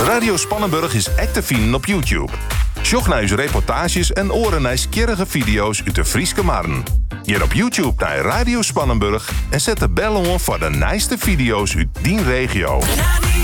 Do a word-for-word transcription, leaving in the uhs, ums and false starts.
Radio Spannenburg is echt te vinden op YouTube. Sjoch naar uw reportages en oren naar skierrige video's uit de Frieske Marn. Hier op YouTube naar Radio Spannenburg en zet de bel on voor de nijste video's uit die regio.